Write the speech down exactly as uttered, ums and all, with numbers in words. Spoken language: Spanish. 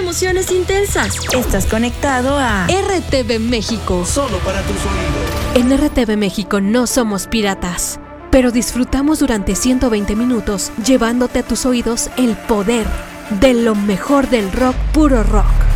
emociones intensas. Estás conectado a R T V México. Solo para tus oídos. En R T V México no somos piratas, pero disfrutamos durante ciento veinte minutos llevándote a tus oídos el poder de lo mejor del rock, puro rock.